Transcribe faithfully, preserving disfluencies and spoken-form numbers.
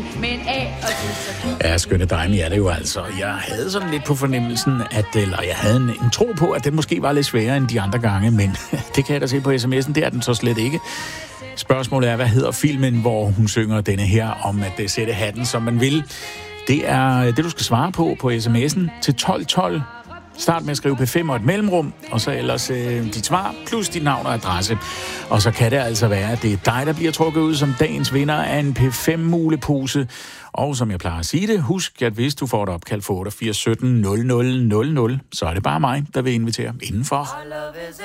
bil med en A og diesel. Ja, skønne drenge, ja, det er jo altså. Jeg havde sådan lidt på fornemmelsen, at, eller jeg havde en, en tro på, at den måske var lidt sværere end de andre gange, men det kan jeg da se på sms'en, det er den så slet ikke. Spørgsmålet er, hvad hedder filmen, hvor hun synger denne her om at sætte hatten, som man vil. Det er det, du skal svare på på sms'en til tolv tolv. Start med at skrive P fem og et mellemrum, og så ellers øh, dit svar, plus dit navn og adresse. Og så kan det altså være, at det er dig, der bliver trukket ud som dagens vinder af en P fem mulepose. Og som jeg plejer at sige det, husk, at hvis du får et opkald for otteogfirs sytten nul nul nul nul, så er det bare mig, der vil invitere indenfor.